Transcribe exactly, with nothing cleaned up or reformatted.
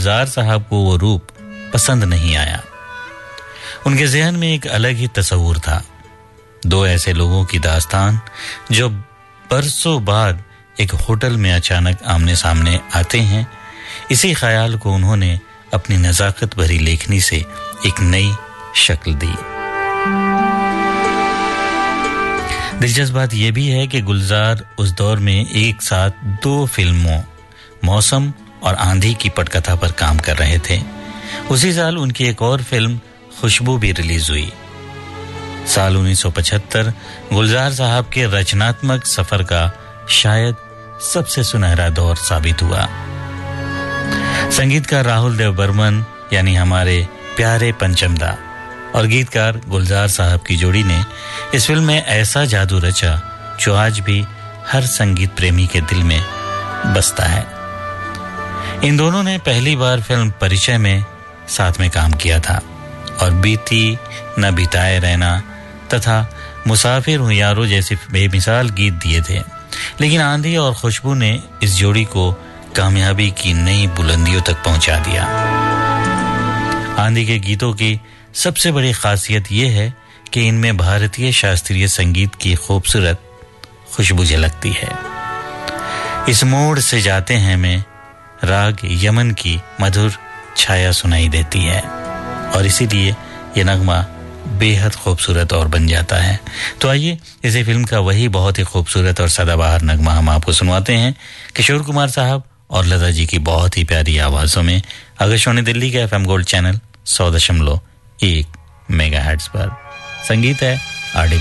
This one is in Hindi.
गुलजार साहब को वो रूप पसंद नहीं आया। उनके ज़हन में एक अलग ही तस्वूर था, दो ऐसे लोगों की दास्तान जो बरसों बाद एक होटल में अचानक आमने सामने आते हैं। इसी ख्याल को उन्होंने अपनी नज़ाकत भरी लेखनी से एक नई शक्ल दी। दिलचस्प बात यह भी है कि गुलजार उस दौर में एक साथ दो फिल्मों मौसम और आंधी की पटकथा पर काम कर रहे थे। उसी साल उनकी एक और फिल्म खुशबू भी रिलीज हुई। साल उन्नीस सौ पचहत्तर गुलजार साहब के रचनात्मक सफर का शायद सबसे सुनहरा दौर साबित हुआ। संगीतकार राहुल देव बर्मन यानी हमारे प्यारे पंचमदा और गीतकार गुलजार साहब की जोड़ी ने इस फिल्म में ऐसा जादू रचा जो आज भी हर संगीत प्रेमी के दिल में बसता है। इन दोनों ने पहली बार फिल्म परिचय में साथ में काम किया था और बीती न बिताए रहना तथा मुसाफिर हूँ यारो जैसे बेमिसाल गीत दिए थे। लेकिन आंधी और खुशबू ने इस जोड़ी को कामयाबी की नई बुलंदियों तक पहुंचा दिया। आंधी के गीतों की सबसे बड़ी खासियत यह है कि इनमें भारतीय शास्त्रीय संगीत की खूबसूरत खुशबू झलकती है। इस मोड़ से जाते हैं में राग यमन की मधुर छाया सुनाई देती है और इसीलिए ये नगमा बेहद खूबसूरत और बन जाता है। तो आइए इसी फिल्म का वही बहुत ही खूबसूरत और सदाबहार नगमा हम आपको सुनवाते हैं किशोर कुमार साहब और लता जी की बहुत ही प्यारी आवाज़ों में आकाशवाणी दिल्ली के एफएम गोल्ड चैनल सौ दशमलव एक मेगाहर्ट्ज़ पर। संगीत है आर डी